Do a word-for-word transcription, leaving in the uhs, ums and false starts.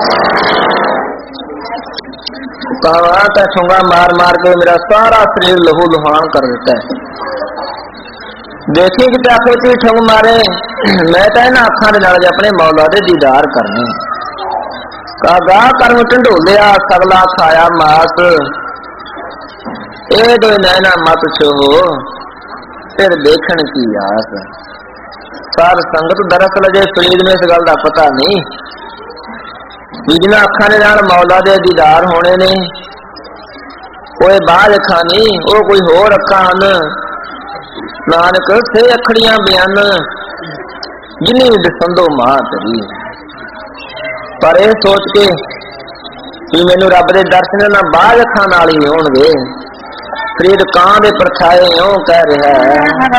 कहा तो ठुंगा मार मार के मेरा सारा शरीर लहू लुहान कर देता है। देखी कि आखिर कोई ठुंग मारे, मैं तो इन्हें अखा के नाल अपने मौला दे दीदार करने। कहा कर्म ढंडोलिया सगला खाया मास, ए दो नैना मत छोहो फिर देखण की आस। सार संगत दरअसल अजे फरीद में इस गल का पता नहीं भी जिन्हें अखा के नाल मौला दे दीदार होने ने कोई बाज अखा नहीं, वो कोई होर अखा हन। नानक से अखड़ियां बयान जिन्नी दसंदो मां तरी। पर यह सोच के कि मैनू रब दे दर्शन ना बाज अखा नाल ही होणगे, फरीद कां दे परछाए इउं कह रहा है